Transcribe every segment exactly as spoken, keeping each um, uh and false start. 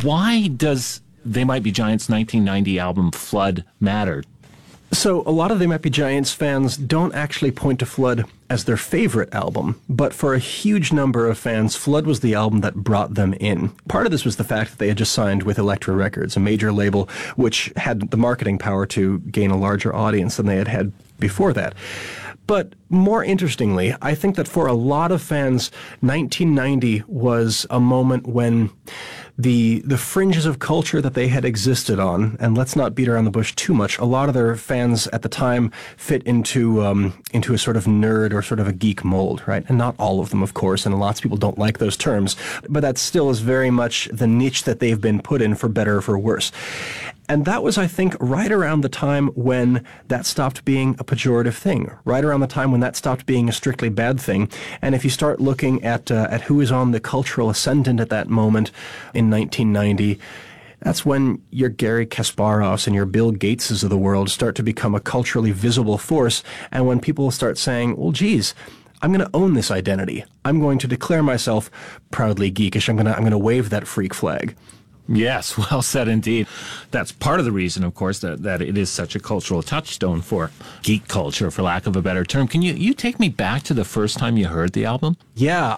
Why does They Might Be Giants' nineteen ninety album Flood matter? So a lot of They Might Be Giants fans don't actually point to Flood as their favorite album, but for a huge number of fans, Flood was the album that brought them in. Part of this was the fact that they had just signed with Elektra Records, a major label which had the marketing power to gain a larger audience than they had had before that. But more interestingly, I think that for a lot of fans, nineteen ninety was a moment when the the fringes of culture that they had existed on, and let's not beat around the bush too much, a lot of their fans at the time fit into um, into a sort of nerd or sort of a geek mold, right? And not all of them, of course, and lots of people don't like those terms, but that still is very much the niche that they've been put in, for better or for worse. And that was, I think, right around the time when that stopped being a pejorative thing, right around the time when that stopped being a strictly bad thing. And if you start looking at uh, at who is on the cultural ascendant at that moment in nineteen ninety, that's when your Gary Kasparovs and your Bill Gateses of the world start to become a culturally visible force, and when people start saying, well, geez, I'm going to own this identity. I'm going to declare myself proudly geekish. I'm going to I'm going to wave that freak flag. Yes, well said indeed. That's part of the reason, of course, that, that it is such a cultural touchstone for geek culture, for lack of a better term. Can you, you take me back to the first time you heard the album? Yeah.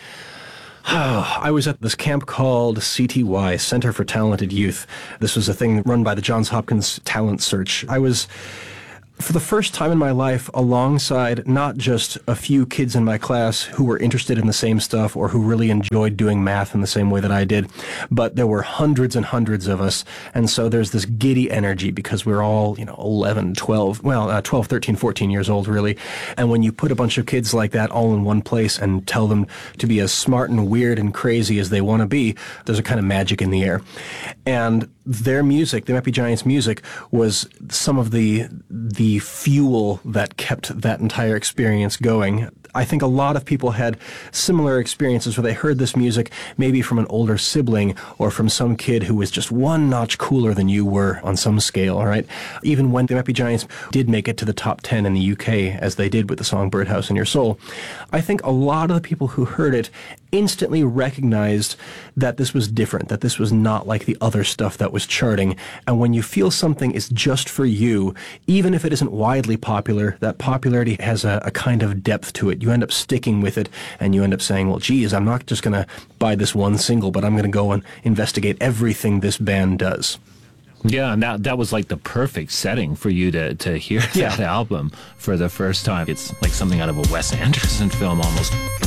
I was at this camp called C T Y, Center for Talented Youth. This was a thing run by the Johns Hopkins Talent Search. I was, for the first time in my life, alongside not just a few kids in my class who were interested in the same stuff or who really enjoyed doing math in the same way that I did, but there were hundreds and hundreds of us. And so there's this giddy energy because we're all, you know, eleven, twelve, well, uh, twelve, thirteen, fourteen years old, really. And when you put a bunch of kids like that all in one place and tell them to be as smart and weird and crazy as they want to be, there's a kind of magic in the air. And their music, They Might Be Giants' music, was some of the the fuel that kept that entire experience going. I think a lot of people had similar experiences where they heard this music maybe from an older sibling or from some kid who was just one notch cooler than you were on some scale, all right? Even when They Might Be Giants did make it to the top ten in the U K, as they did with the song Birdhouse in Your Soul, I think a lot of the people who heard it instantly recognized that this was different, that this was not like the other stuff that was charting. And when you feel something is just for you, even if it isn't widely popular, that popularity has a, a kind of depth to it. You end up sticking with it, and you end up saying, well, geez, I'm not just going to buy this one single, but I'm going to go and investigate everything this band does. Yeah, and that, that was like the perfect setting for you to, to hear Yeah. that album for the first time. It's like something out of a Wes Anderson film almost.